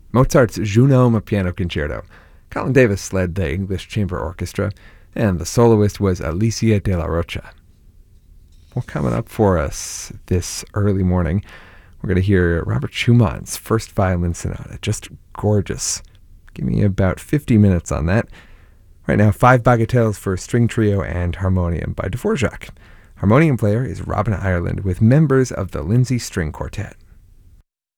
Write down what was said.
Mozart's Junome Piano Concerto. Colin Davis led the English Chamber Orchestra, and the soloist was Alicia de la Rocha. Well, coming up for us this early morning, we're going to hear Robert Schumann's First Violin Sonata. Just gorgeous. Give me about 50 minutes on that. Right now, 5 bagatelles for string trio and harmonium by Dvorak. Harmonium player is Robin Ireland with members of the Lindsay String Quartet.